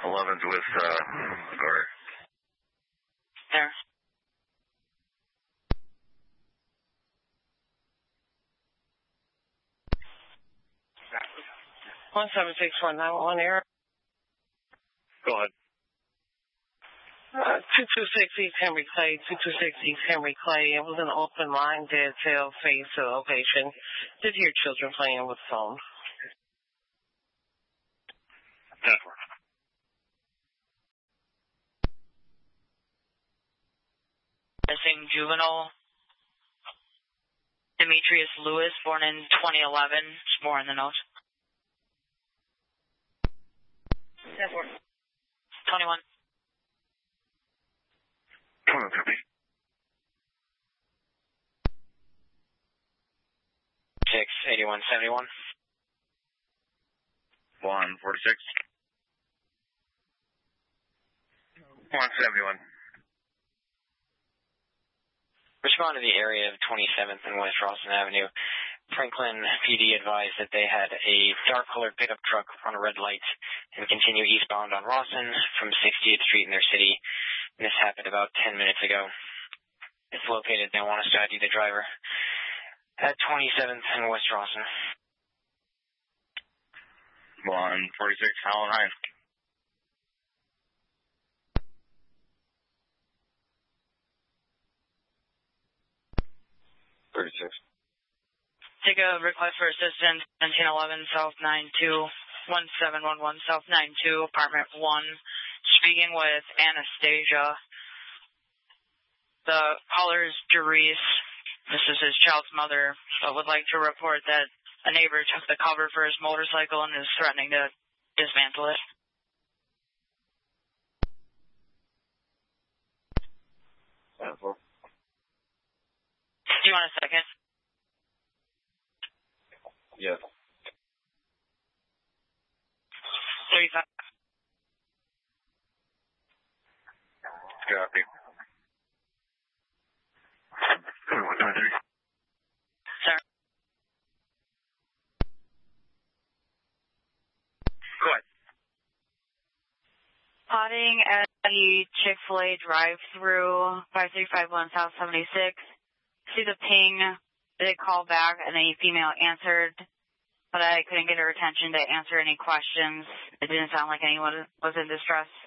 11's with, Gore. There. 1761911 error. Go ahead. 226 East Henry Clay, 226 East Henry Clay. It was an open line, dead tail, face to location. Did hear children playing with phone. Network. Missing juvenile Demetrius Lewis, born in 2011. It's more in the notes. 21. 2150. 68171. 146. 171. Respond to the area of 27th and West Rawson Avenue. Franklin PD advised that they had a dark-colored pickup truck on a red light and continue eastbound on Rawson from 60th Street in their city. And this happened about 10 minutes ago. It's located. They want us to ID the driver at 27th and West Rawson. 146, Howland High. Take a request for assistance, 1711 South 92, 1711 South 92, apartment 1. Speaking with Anastasia. The caller is Doris. This is his child's mother, but would like to report that a neighbor took the cover for his motorcycle and is threatening to dismantle it. Do you want a second? Yes. 35. Copy. 123. Sir. Go ahead. Potting at the Chick-fil-A drive-thru, 5351 South 76. See the ping. Did call back and a female answered, but I couldn't get her attention to answer any questions. It didn't sound like anyone was in distress.